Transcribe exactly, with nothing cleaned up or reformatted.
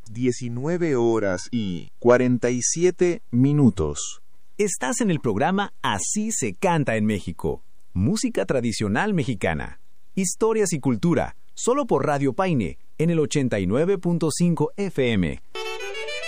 diecinueve horas y cuarenta y siete minutos. Estás en el programa Así se canta en México. Música tradicional mexicana. Historias y cultura, solo por Radio Paine, en el ochenta y nueve punto cinco F M.